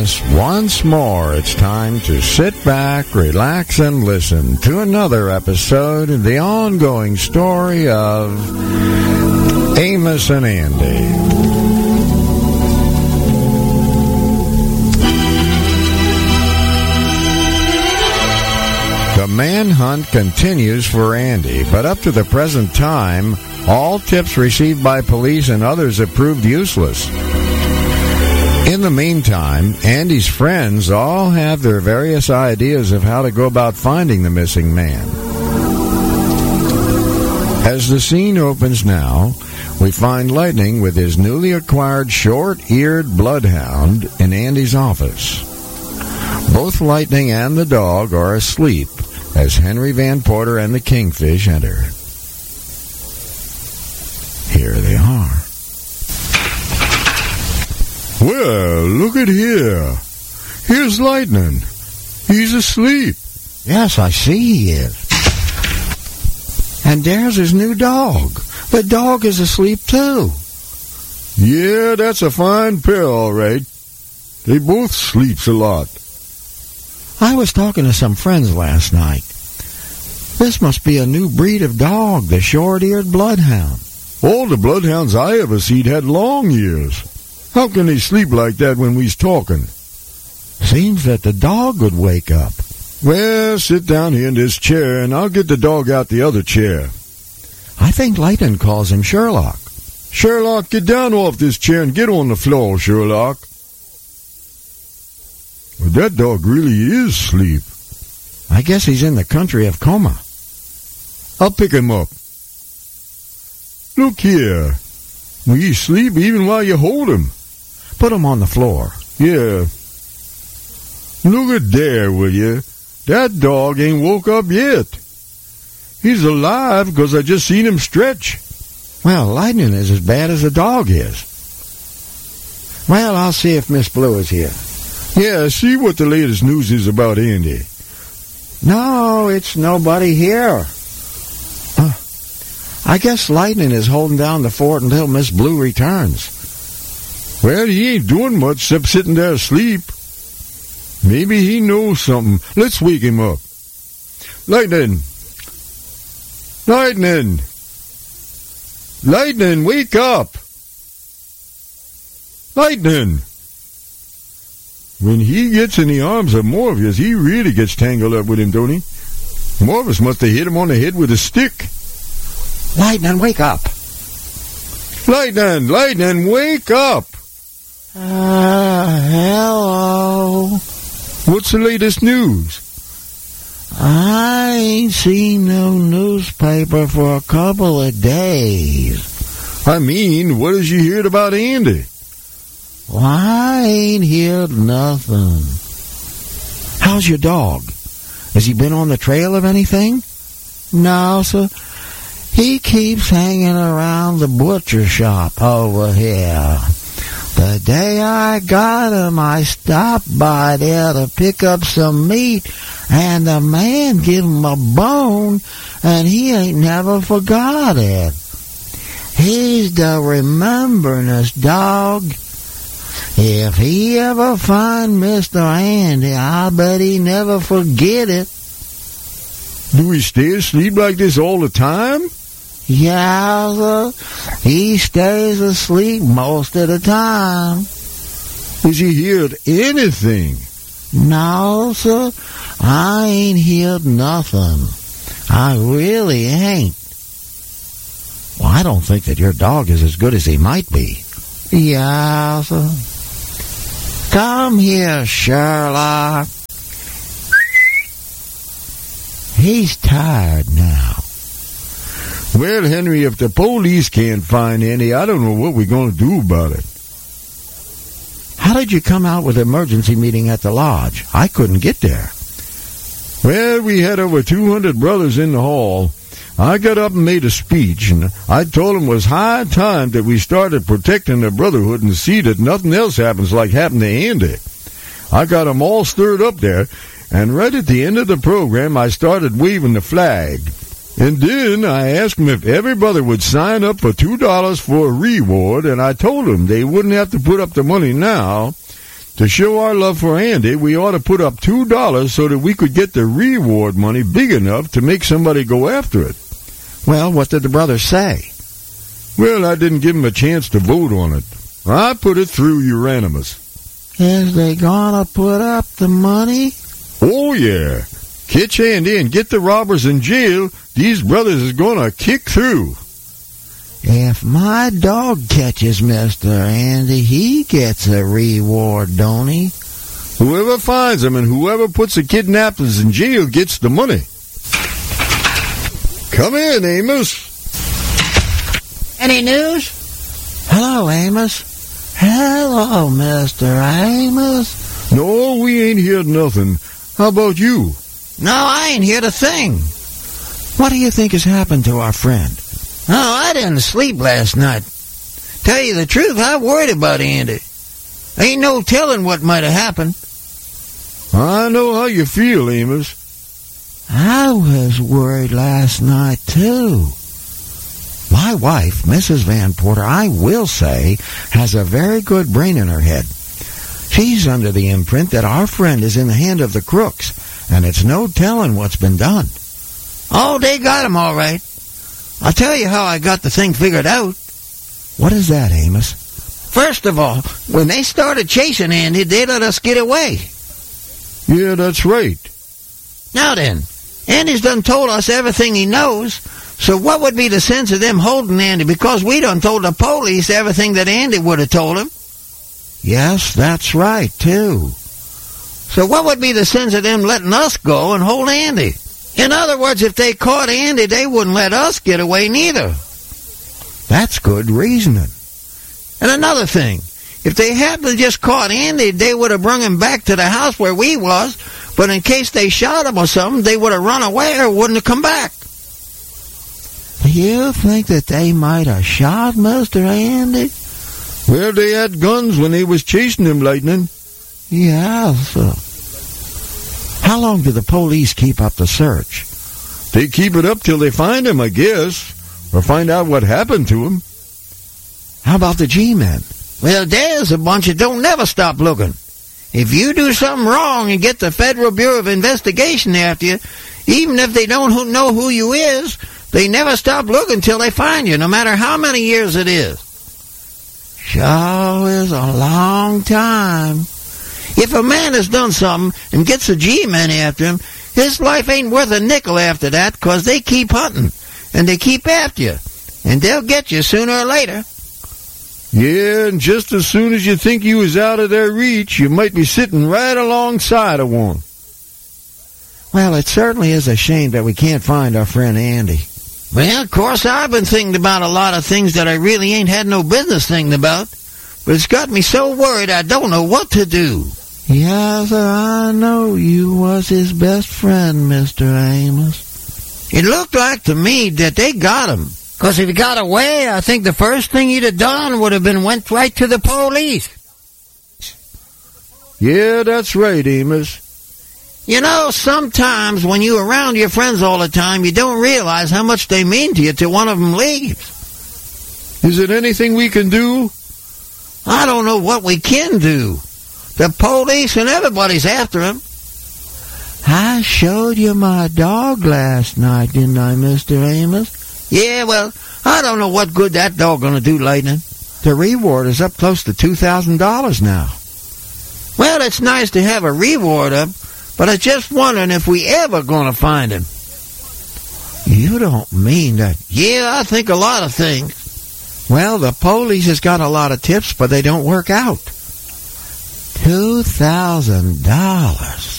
yes, once more it's time to sit back, relax, and listen to another episode of the ongoing story of Amos and Andy. The manhunt continues for Andy, but up to the present time, all tips received by police and others have proved useless. In the meantime, Andy's friends all have their various ideas of how to go about finding the missing man. As the scene opens now, we find Lightning with his newly acquired short-eared bloodhound in Andy's office. Both Lightning and the dog are asleep as Henry Van Porter and the Kingfish enter. Here they are. Well, look at here. Here's Lightning. He's asleep. Yes, I see he is. And there's his new dog. The dog is asleep, too. Yeah, that's a fine pair, all right. They both sleeps a lot. I was talking to some friends last night. This must be a new breed of dog, the short-eared bloodhound. All the bloodhounds I ever seed had long ears. How can they sleep like that when we's talking? Seems that the dog would wake up. Well, sit down here in this chair, and I'll get the dog out the other chair. I think Lightning calls him Sherlock. Sherlock, get down off this chair and get on the floor, Sherlock. Well, that dog really is asleep. I guess he's in the country of Coma. I'll pick him up. Look here. He's asleep even while you hold him. Put him on the floor. Yeah. Look at there, will you? That dog ain't woke up yet. He's alive because I just seen him stretch. Well, Lightning is as bad as the dog is. Well, I'll see if Miss Blue is here. Yeah, see what the latest news is about Andy. No, it's nobody here. I guess Lightning is holding down the fort until Miss Blue returns. Well, he ain't doing much except sitting there asleep. Maybe he knows something. Let's wake him up. Lightning! Lightning! Lightning, wake up! Lightning! When he gets in the arms of Morpheus, he really gets tangled up with him, don't he? Morpheus must have hit him on the head with a stick. Lightning, wake up! Lightning! Lightning, wake up! Hello? What's the latest news? I ain't seen no newspaper for a couple of days. I mean, what has you heard about Andy? Well, I ain't heard nothing. How's your dog? Has he been on the trail of anything? No, sir. He keeps hanging around the butcher shop over here. The day I got him, I stopped by there to pick up some meat, and the man give him a bone, and he ain't never forgot it. He's the rememberness dog. If he ever find Mr. Andy, I bet he never forget it. Do he stay asleep like this all the time? Yeah, sir. He stays asleep most of the time. Has he heard anything? No, sir. I ain't heard nothing. I really ain't. Well, I don't think that your dog is as good as he might be. Yeah, sir. Come here, Sherlock. He's tired now. Well, Henry, if the police can't find Andy, I don't know what we're going to do about it. How did you come out with the emergency meeting at the lodge? I couldn't get there. Well, we had over 200 brothers in the hall. I got up and made a speech, and I told them it was high time that we started protecting the brotherhood and see that nothing else happens like happened to Andy. I got them all stirred up there, and right at the end of the program, I started waving the flag. And then I asked them if every brother would sign up for $2 for a reward, and I told them they wouldn't have to put up the money now. To show our love for Andy, we ought to put up $2 so that we could get the reward money big enough to make somebody go after it. Well, what did the brothers say? Well, I didn't give them a chance to vote on it. I put it through unanimous. Is they gonna put up the money? Oh, yeah. Catch Andy and get the robbers in jail. These brothers is gonna kick through. If my dog catches Mr. Andy, he gets a reward, don't he? Whoever finds him and whoever puts the kidnappers in jail gets the money. Come in, Amos. Any news? Hello, Amos. Hello, Mr. Amos. No, we ain't heard nothing. How about you? No, I ain't heard a thing. What do you think has happened to our friend? Oh, I didn't sleep last night. Tell you the truth, I worried about Andy. Ain't no telling what might have happened. I know how you feel, Amos. I was worried last night, too. My wife, Mrs. Van Porter, I will say, has a very good brain in her head. She's under the imprint that our friend is in the hand of the crooks, and it's no telling what's been done. Oh, they got him all right. I'll tell you how I got the thing figured out. What is that, Amos? First of all, when they started chasing Andy, they let us get away. Yeah, that's right. Now then, Andy's done told us everything he knows, so what would be the sense of them holding Andy because we done told the police everything that Andy would have told him? Yes, that's right, too. So what would be the sense of them letting us go and hold Andy? In other words, if they caught Andy, they wouldn't let us get away neither. That's good reasoning. And another thing, if they hadn't just caught Andy, they would have brung him back to the house where we was, but in case they shot him or something, they would have run away or wouldn't have come back. Do you think that they might have shot Mr. Andy? Well, they had guns when they was chasing him, Lightning. Yes. How long do the police keep up the search? They keep it up till they find him, I guess, or find out what happened to him. How about the G-men? Well, there's a bunch that don't never stop looking. If you do something wrong and get the Federal Bureau of Investigation after you, even if they don't know who you is, they never stop looking till they find you, no matter how many years it is. Sure is a long time. If a man has done something and gets the G-men after him, his life ain't worth a nickel after that, 'cause they keep hunting, and they keep after you, and they'll get you sooner or later. Yeah, and just as soon as you think you was out of their reach, you might be sitting right alongside of one. Well, it certainly is a shame that we can't find our friend Andy. Well, of course, I've been thinking about a lot of things that I really ain't had no business thinking about, but it's got me so worried I don't know what to do. Yes, sir, I know you was his best friend, Mr. Amos. It looked like to me that they got him. 'Cause if he got away, I think the first thing he'd have done would have been went right to the police. Yeah, that's right, Amos. You know, sometimes when you're around your friends all the time, you don't realize how much they mean to you till one of them leaves. Is it anything we can do? I don't know what we can do. The police and everybody's after him. I showed you my dog last night, didn't I, Mr. Amos? Yeah, well, I don't know what good that dog gonna do, Lightning. The reward is up close to $2,000 now. Well, it's nice to have a reward up, but I'm just wondering if we ever gonna find him. You don't mean that? Yeah, I think a lot of things. Well, the police has got a lot of tips, but they don't work out. $2,000.